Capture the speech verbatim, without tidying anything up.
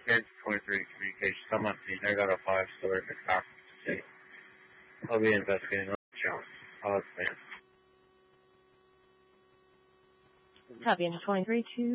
Edge twenty-three Communications. I'm on scene. I got a five-story occupancy. I'll be investigating on the challenge. I'll expand. Copy, Engine twenty-three, two